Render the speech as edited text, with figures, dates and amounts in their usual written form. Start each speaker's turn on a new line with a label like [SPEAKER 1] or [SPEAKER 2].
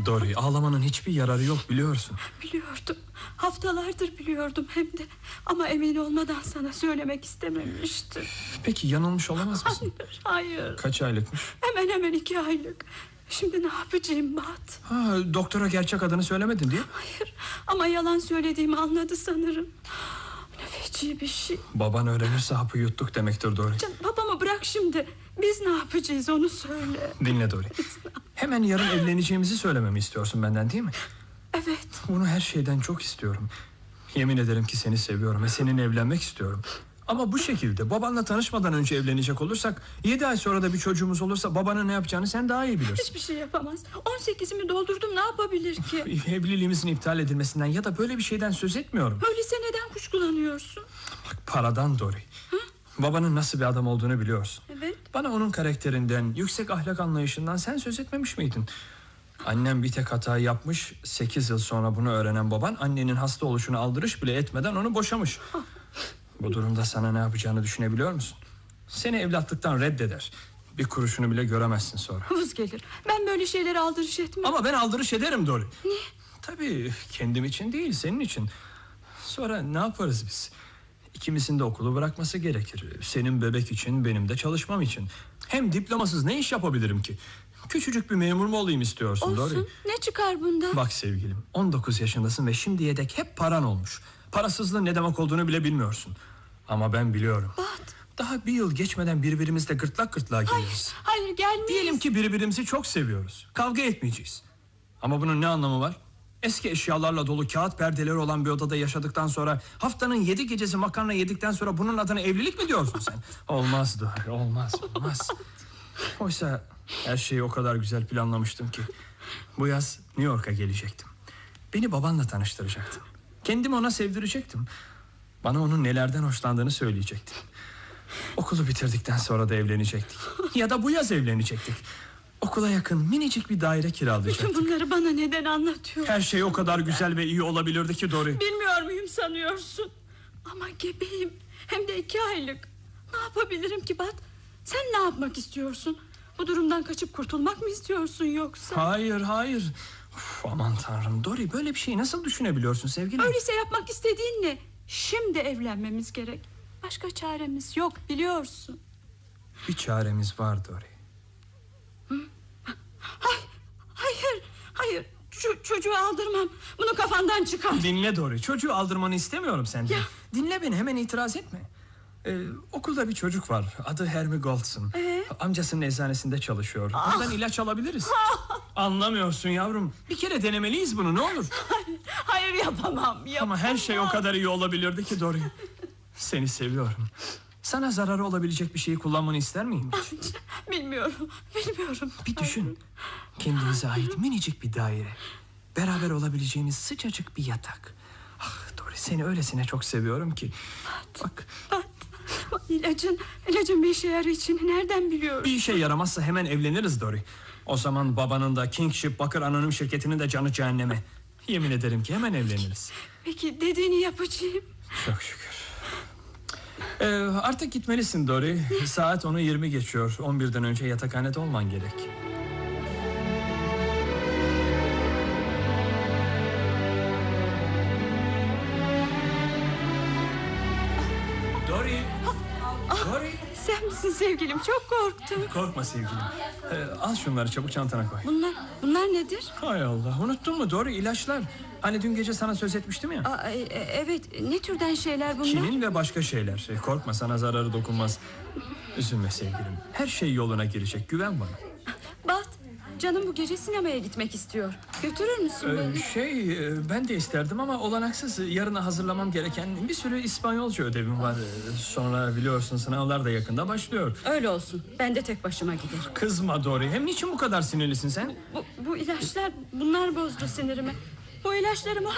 [SPEAKER 1] Dory, ağlamanın hiçbir yararı yok, biliyorsun.
[SPEAKER 2] Biliyordum. Haftalardır biliyordum hem de. Ama emin olmadan sana söylemek istememiştim.
[SPEAKER 1] Peki yanılmış olamaz mısın?
[SPEAKER 2] Hayır.
[SPEAKER 1] Kaç aylıkmış?
[SPEAKER 2] Hemen 2 aylık. Şimdi ne yapacağım Bat?
[SPEAKER 1] Doktora gerçek adını söylemedin değil mi?
[SPEAKER 2] Hayır, ama yalan söylediğimi anladı sanırım. Ne feci bir şey.
[SPEAKER 1] Baban öğrenirse hapı yuttuk demektir Dory.
[SPEAKER 2] Canım, babamı bırak şimdi. Biz ne yapacağız onu söyle.
[SPEAKER 1] Dinle Dory. Hemen yarın evleneceğimizi söylememi istiyorsun benden değil mi?
[SPEAKER 2] Evet.
[SPEAKER 1] Bunu her şeyden çok istiyorum. Yemin ederim ki seni seviyorum ve seninle evlenmek istiyorum. Ama bu şekilde babanla tanışmadan önce evlenecek olursak, 7 ay sonra da bir çocuğumuz olursa babanın ne yapacağını sen daha iyi bilirsin.
[SPEAKER 2] Hiçbir şey yapamaz. 18'imi doldurdum, ne yapabilir ki?
[SPEAKER 1] Evliliğimizin iptal edilmesinden ya da böyle bir şeyden söz etmiyorum.
[SPEAKER 2] Öyleyse neden kuşkulanıyorsun?
[SPEAKER 1] Bak, paradan Dory. Babanın nasıl bir adam olduğunu biliyorsun.
[SPEAKER 2] Evet.
[SPEAKER 1] Bana onun karakterinden, yüksek ahlak anlayışından sen söz etmemiş miydin? Annem bir tek hata yapmış, 8 yıl sonra bunu öğrenen baban annenin hasta oluşunu aldırış bile etmeden onu boşamış. Bu durumda sana ne yapacağını düşünebiliyor musun? Seni evlatlıktan reddeder. Bir kuruşunu bile göremezsin sonra.
[SPEAKER 2] Vız gelir. Ben böyle şeylere aldırış etmem.
[SPEAKER 1] Ama ben aldırış ederim Dory.
[SPEAKER 2] Niye?
[SPEAKER 1] Tabii kendim için değil, senin için. Sonra ne yaparız biz? İkimizin de okulu bırakması gerekir. Senin bebek için, benim de çalışmam için. Hem diplomasız ne iş yapabilirim ki? Küçücük bir memur mu olayım istiyorsun
[SPEAKER 2] Olsun.
[SPEAKER 1] Dory?
[SPEAKER 2] Ne çıkar bundan?
[SPEAKER 1] Bak sevgilim, 19 yaşındasın ve şimdiye dek hep paran olmuş. Parasızlığın ne demek olduğunu bile bilmiyorsun. Ama ben biliyorum.
[SPEAKER 2] Bat.
[SPEAKER 1] Daha bir yıl geçmeden birbirimizle gırtlak gırtlağa geliriz.
[SPEAKER 2] Hayır gelmeyiz.
[SPEAKER 1] Diyelim ki birbirimizi çok seviyoruz. Kavga etmeyeceğiz. Ama bunun ne anlamı var? Eski eşyalarla dolu kağıt perdeleri olan bir odada yaşadıktan sonra, haftanın 7 gecesi makarna yedikten sonra bunun adına evlilik mi diyorsun sen? Olmaz Dory, olmaz. Oysa her şeyi o kadar güzel planlamıştım ki. Bu yaz New York'a gelecektim. Beni babanla tanıştıracaktın. Kendimi ona sevdirecektim. Bana onun nelerden hoşlandığını söyleyecektin. Okulu bitirdikten sonra da evlenecektik. Ya da bu yaz evlenecektik. Okula yakın minicik bir daire kiralayacaktık.
[SPEAKER 2] Bütün bunları bana neden anlatıyorsun?
[SPEAKER 1] Her şey o kadar güzel ve iyi olabilirdi ki Dory.
[SPEAKER 2] Bilmiyor muyum sanıyorsun? Ama gebeyim. Hem de 2 aylık. Ne yapabilirim ki Bat? Sen ne yapmak istiyorsun? Bu durumdan kaçıp kurtulmak mı istiyorsun yoksa?
[SPEAKER 1] Hayır. Aman tanrım Dory, böyle bir şeyi nasıl düşünebiliyorsun sevgilim?
[SPEAKER 2] Öyleyse yapmak istediğin ne? Şimdi evlenmemiz gerek. Başka çaremiz yok, biliyorsun.
[SPEAKER 1] Bir çaremiz var Dory.
[SPEAKER 2] Hayır. Çocuğu aldırmam. Bunu kafandan çıkar.
[SPEAKER 1] Dinle Dory, çocuğu aldırmanı istemiyorum senden.
[SPEAKER 2] Ya.
[SPEAKER 1] Dinle beni, hemen itiraz etme. Okulda bir çocuk var, adı Hermie Goldson. Amcasının eczanesinde çalışıyor. Ondan ilaç alabiliriz. Anlamıyorsun yavrum. Bir kere denemeliyiz bunu, ne olur.
[SPEAKER 2] Hayır yapamam.
[SPEAKER 1] Ama her şey o kadar iyi olabilirdi ki Dory. Seni seviyorum. Sana zararı olabilecek bir şeyi kullanmanı ister miyim hiç?
[SPEAKER 2] Bilmiyorum.
[SPEAKER 1] Bir düşün. Kendinize ait minicik bir daire. Beraber olabileceğiniz sıcacık bir yatak. Ah Dory, seni öylesine çok seviyorum ki. Bak.
[SPEAKER 2] İlacın bir işe yarayacağını nereden biliyorsun?
[SPEAKER 1] Bir işe yaramazsa hemen evleniriz Dory. O zaman babanın da Kingship Bakır Anonim Şirketi'nin de canı cehenneme. Yemin ederim ki hemen evleniriz.
[SPEAKER 2] Peki dediğini yapacağım.
[SPEAKER 1] Çok şükür. Artık gitmelisin Dory. Saat 10'u 20 geçiyor. 11'den önce yatakhanede olman gerek. Dory.
[SPEAKER 2] Sen misin sevgilim? Çok korktum.
[SPEAKER 1] Korkma sevgilim. Al şunları çabuk çantana koy.
[SPEAKER 2] Bunlar nedir?
[SPEAKER 1] Hay Allah, unuttun mu Dory? İlaçlar. Hani dün gece sana söz etmiştim ya.
[SPEAKER 2] Evet, ne türden şeyler bunlar?
[SPEAKER 1] Kinin ve başka şeyler. Korkma, sana zararı dokunmaz. Üzülme sevgilim. Her şey yoluna girecek, güven bana.
[SPEAKER 2] Bat, canım bu gece sinemaya gitmek istiyor. Götürür müsün beni?
[SPEAKER 1] Ben de isterdim ama olanaksız. Yarına hazırlamam gereken bir sürü İspanyolca ödevim var. Sonra biliyorsun sınavlar da yakında başlıyor.
[SPEAKER 2] Öyle olsun, ben de tek başıma giderim.
[SPEAKER 1] Kızma Dory, hem niçin bu kadar sinirlisin sen?
[SPEAKER 2] Bu ilaçlar, bunlar bozdu sinirimi. Bu ilaçları